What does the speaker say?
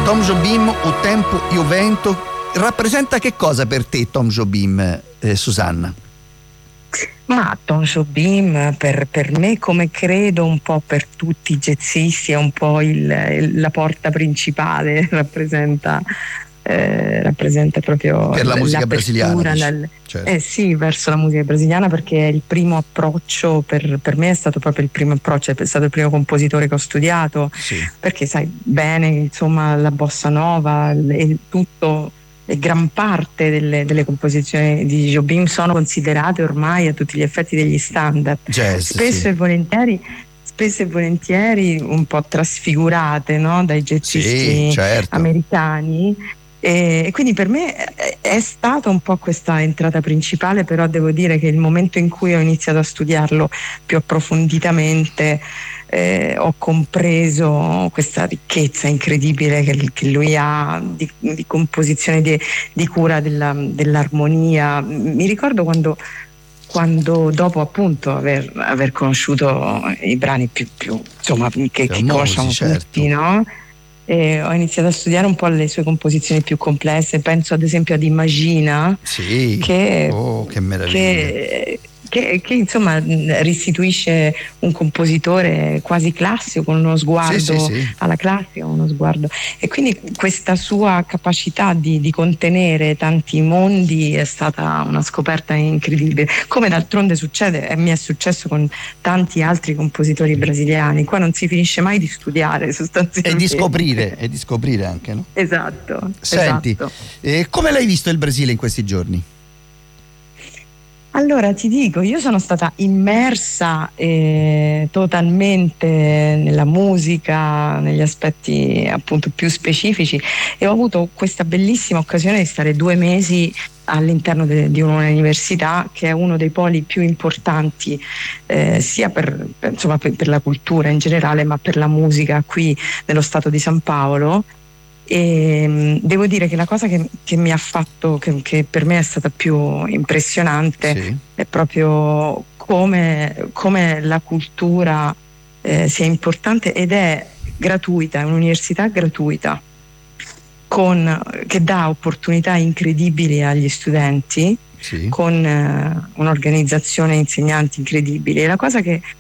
Tom Jobim, O tempo e o vento, rappresenta che cosa per te Tom Jobim, Susanna? Ma Tom Jobim per me, come credo un po' per tutti i jazzisti, è un po' la porta principale, rappresenta proprio Per la musica brasiliana, certo. Sì, verso la musica brasiliana, perché è il primo approccio, per me è stato proprio il primo approccio, è stato il primo compositore che ho studiato, sì. Perché sai bene, insomma, la bossa nova e tutto, e gran parte delle composizioni di Jobim sono considerate ormai a tutti gli effetti degli standard, jazz, spesso sì. e volentieri un po' trasfigurate, no? Dai jazzisti, sì, certo, americani. E quindi per me è stata un po' questa entrata principale, però devo dire che il momento in cui ho iniziato a studiarlo più approfonditamente, ho compreso questa ricchezza incredibile che lui ha di composizione, di cura dell'armonia. Mi ricordo quando dopo appunto aver conosciuto i brani più insomma che conosciamo certo. tutti, no? E ho iniziato a studiare un po' le sue composizioni più complesse. Penso ad esempio ad Imagina, sì. che meraviglia, che insomma restituisce un compositore quasi classico, con uno sguardo sì. alla classica, uno sguardo, e quindi questa sua capacità di contenere tanti mondi è stata una scoperta incredibile, come d'altronde succede e mi è successo con tanti altri compositori brasiliani. Qua non si finisce mai di studiare sostanzialmente e di scoprire anche, no? Esatto. Senti, come l'hai visto il Brasile in questi giorni? Allora ti dico, io sono stata immersa totalmente nella musica, negli aspetti appunto più specifici, e ho avuto questa bellissima occasione di stare 2 mesi all'interno di un'università che è uno dei poli più importanti, sia insomma, per la cultura in generale, ma per la musica qui nello stato di San Paolo. E devo dire che la cosa che mi ha fatto, che per me è stata più impressionante, sì, è proprio come la cultura sia importante, ed è gratuita, è un'università gratuita che dà opportunità incredibili agli studenti, sì. con un'organizzazione insegnanti incredibile. E la cosa che